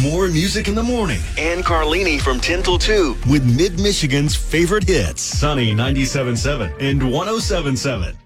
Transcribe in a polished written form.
More music in the morning. And Carlini from 10 till 2. With Mid-Michigan's favorite hits. Sunny 97.7 and 107.7.